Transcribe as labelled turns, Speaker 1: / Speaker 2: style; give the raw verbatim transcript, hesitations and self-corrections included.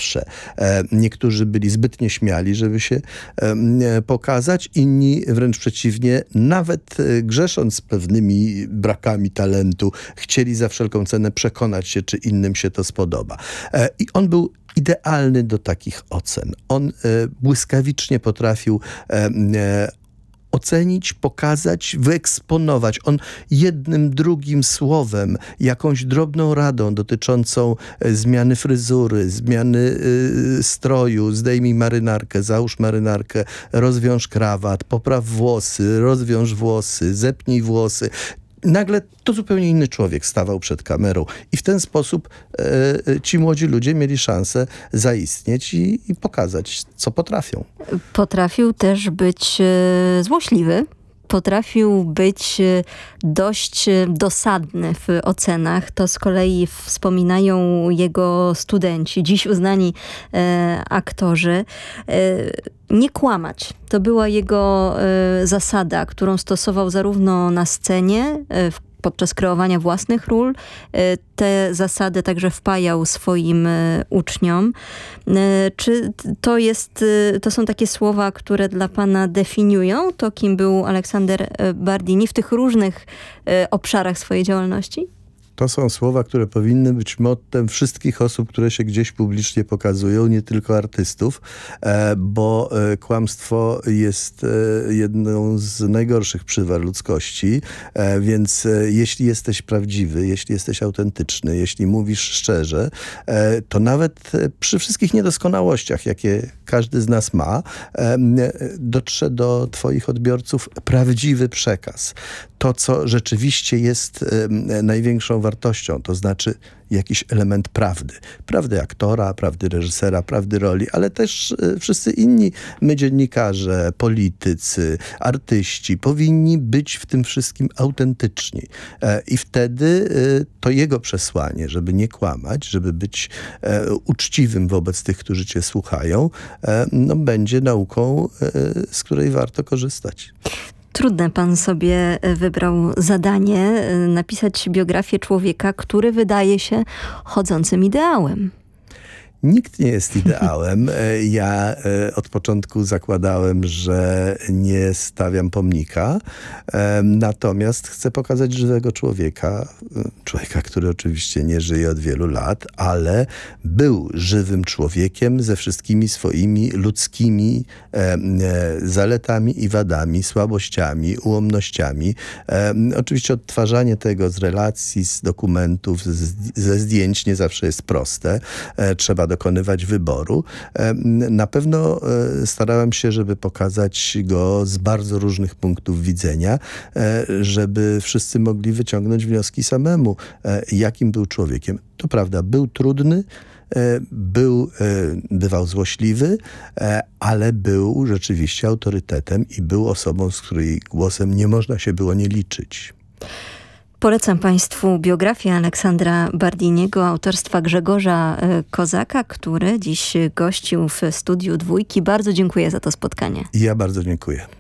Speaker 1: zawsze. Niektórzy byli zbyt nieśmiali, żeby się pokazać, inni wręcz przeciwnie, nawet grzesząc pewnymi brakami talentu, chcieli za wszelką cenę przekonać się, czy innym się to spodoba. I on był idealny do takich ocen. On e, błyskawicznie potrafił e, e, ocenić, pokazać, wyeksponować. On jednym, drugim słowem, jakąś drobną radą dotyczącą e, zmiany fryzury, zmiany e, stroju, zdejmij marynarkę, załóż marynarkę, rozwiąż krawat, popraw włosy, rozwiąż włosy, zepnij włosy. Nagle to zupełnie inny człowiek stawał przed kamerą i w ten sposób e, ci młodzi ludzie mieli szansę zaistnieć i, i pokazać, co potrafią.
Speaker 2: Potrafił też być e, złośliwy. Potrafił być dość dosadny w ocenach. To z kolei wspominają jego studenci, dziś uznani e, aktorzy. E, nie kłamać. To była jego e, zasada, którą stosował zarówno na scenie, e, w podczas kreowania własnych ról. Te zasady także wpajał swoim uczniom. Czy to jest, to są takie słowa, które dla pana definiują to, kim był Aleksander Bardini w tych różnych obszarach swojej działalności?
Speaker 1: To są słowa, które powinny być mottem wszystkich osób, które się gdzieś publicznie pokazują, nie tylko artystów, bo kłamstwo jest jedną z najgorszych przywar ludzkości, więc jeśli jesteś prawdziwy, jeśli jesteś autentyczny, jeśli mówisz szczerze, to nawet przy wszystkich niedoskonałościach, jakie każdy z nas ma, dotrze do twoich odbiorców prawdziwy przekaz. To, co rzeczywiście jest największą wartością, to znaczy jakiś element prawdy. Prawdy aktora, prawdy reżysera, prawdy roli, ale też wszyscy inni, my dziennikarze, politycy, artyści, powinni być w tym wszystkim autentyczni. I wtedy to jego przesłanie, żeby nie kłamać, żeby być uczciwym wobec tych, którzy cię słuchają, no, będzie nauką, z której warto korzystać.
Speaker 2: Trudne pan sobie wybrał zadanie, napisać biografię człowieka, który wydaje się chodzącym ideałem.
Speaker 1: Nikt nie jest ideałem. Ja od początku zakładałem, że nie stawiam pomnika. Natomiast chcę pokazać żywego człowieka. Człowieka, który oczywiście nie żyje od wielu lat, ale był żywym człowiekiem ze wszystkimi swoimi ludzkimi zaletami i wadami, słabościami, ułomnościami. Oczywiście odtwarzanie tego z relacji, z dokumentów, z, ze zdjęć nie zawsze jest proste. Trzeba dokonywać wyboru. Na pewno starałem się, żeby pokazać go z bardzo różnych punktów widzenia, żeby wszyscy mogli wyciągnąć wnioski samemu, jakim był człowiekiem. To prawda, był trudny, był, bywał złośliwy, ale był rzeczywiście autorytetem i był osobą, z której głosem nie można się było nie liczyć.
Speaker 2: Polecam państwu biografię Aleksandra Bardiniego autorstwa Grzegorza Kozaka, który dziś gościł w studiu Dwójki. Bardzo dziękuję za to spotkanie.
Speaker 1: I ja bardzo dziękuję.